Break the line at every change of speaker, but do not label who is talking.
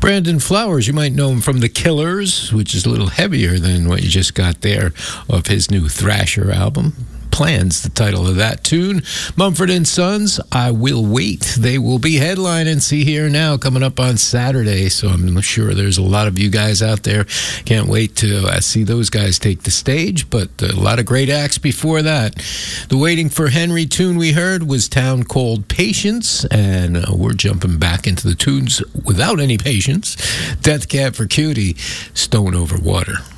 Brandon Flowers, you might know him from The Killers, which is a little heavier than what you just got there, of his new Thrasher album. Plans, the title of that tune. Mumford & Sons, I Will Wait. They will be headlining See Here Now coming up on Saturday, so I'm sure there's a lot of you guys out there. Can't wait to see those guys take the stage, but a lot of great acts before that. The Waiting for Henry tune we heard was Town Called Patience, and we're jumping back into the tunes without any patience. Death Cab for Cutie, Stone Over Water.